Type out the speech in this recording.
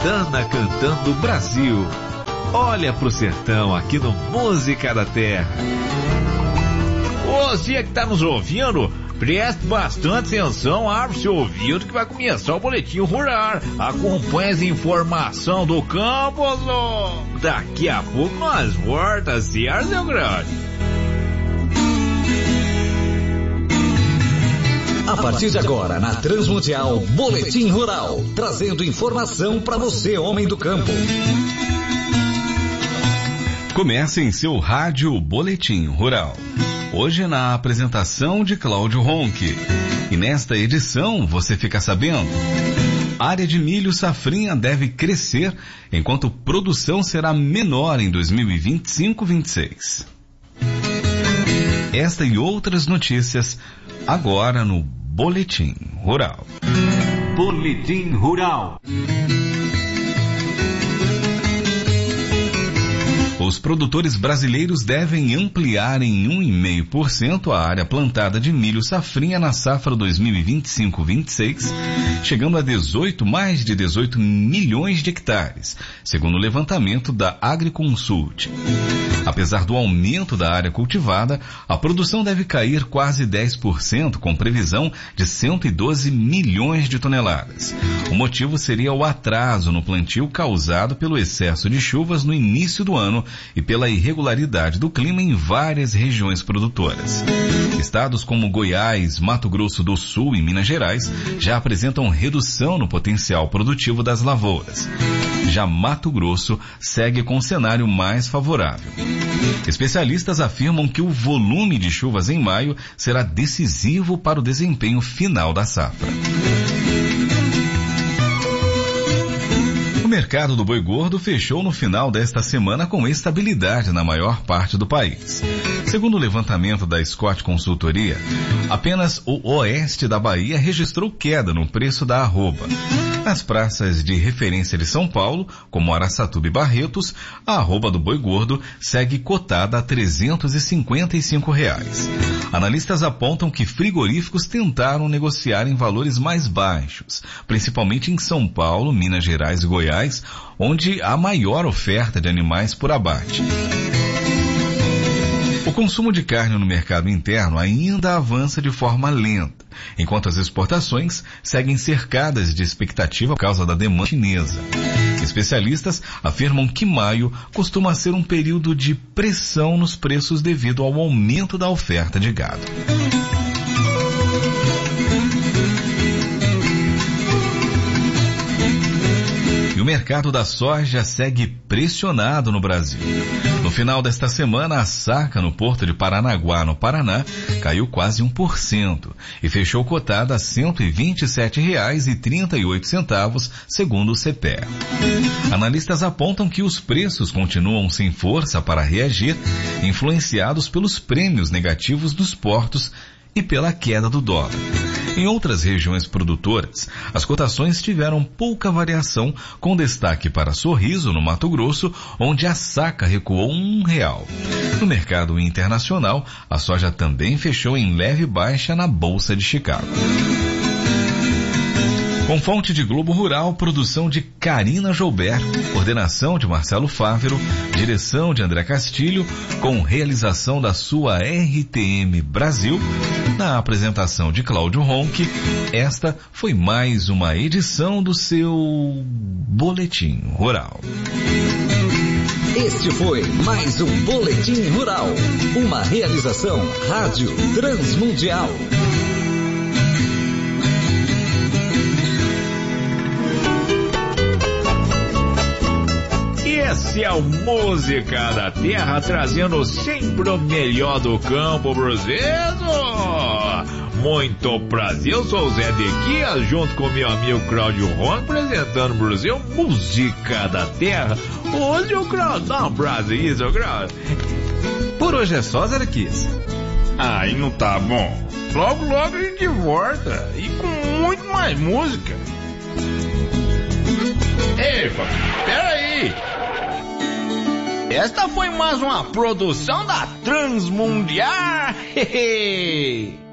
Santana cantando Brasil. Olha pro sertão aqui no Música da Terra. Você que tá nos ouvindo, preste bastante atenção, abre seu ouvido que vai começar o Boletim Rural. Acompanhe as informações do campo. Daqui a pouco nós voltamos, certo, meu grande? A partir de agora, na Transmundial, Boletim Rural, trazendo informação para você, homem do campo. Comece em seu rádio Boletim Rural. Hoje na apresentação de Cláudio Ronque. E nesta edição você fica sabendo: área de milho safrinha deve crescer enquanto produção será menor em 2025-26. Esta e outras notícias agora no Boletim Rural. Boletim Rural. Os produtores brasileiros devem ampliar em 1,5% a área plantada de milho safrinha na safra 2025-26, chegando a mais de 18 milhões de hectares, segundo o levantamento da Agriconsult. Apesar do aumento da área cultivada, a produção deve cair quase 10%, com previsão de 112 milhões de toneladas. O motivo seria o atraso no plantio causado pelo excesso de chuvas no início do ano e pela irregularidade do clima em várias regiões produtoras. Estados como Goiás, Mato Grosso do Sul e Minas Gerais já apresentam redução no potencial produtivo das lavouras. Já Mato Grosso segue com um cenário mais favorável. Especialistas afirmam que o volume de chuvas em maio será decisivo para o desempenho final da safra. O mercado do boi gordo fechou no final desta semana com estabilidade na maior parte do país. Segundo o levantamento da Scott Consultoria, apenas o oeste da Bahia registrou queda no preço da arroba. Nas praças de referência de São Paulo, como Araçatuba e Barretos, a arroba do boi gordo segue cotada a R$ 355. Analistas apontam que frigoríficos tentaram negociar em valores mais baixos, principalmente em São Paulo, Minas Gerais e Goiás, onde há maior oferta de animais por abate. O consumo de carne no mercado interno ainda avança de forma lenta, enquanto as exportações seguem cercadas de expectativa por causa da demanda chinesa. Especialistas afirmam que maio costuma ser um período de pressão nos preços devido ao aumento da oferta de gado. E o mercado da soja segue pressionado no Brasil. No final desta semana, a saca no porto de Paranaguá, no Paraná, caiu quase 1% e fechou cotada a R$ 127,38, segundo o CPEA. Analistas apontam que os preços continuam sem força para reagir, influenciados pelos prêmios negativos dos portos e pela queda do dólar. Em outras regiões produtoras, as cotações tiveram pouca variação, com destaque para Sorriso, no Mato Grosso, onde a saca recuou R$1. No mercado internacional, a soja também fechou em leve baixa na Bolsa de Chicago. Com fonte de Globo Rural, produção de Karina Joubert, coordenação de Marcelo Fávero, direção de André Castilho, com realização da sua RTM Brasil, na apresentação de Cláudio Ronque, esta foi mais uma edição do seu Boletim Rural. Este foi mais um Boletim Rural, uma realização Rádio Transmundial. Esse é o Música da Terra, trazendo sempre o melhor do campo brasileiro. Muito prazer, eu sou o Zé Dequias, junto com meu amigo Cláudio Ron, apresentando o Brasil Música da Terra. Hoje o Cláudio dá um Brasil, Cláudio. Por hoje é só, Zé Dequias. Aí não tá bom. Logo, logo a gente volta, e com muito mais música. Ei, peraí. Esta foi mais uma produção da Transmundial.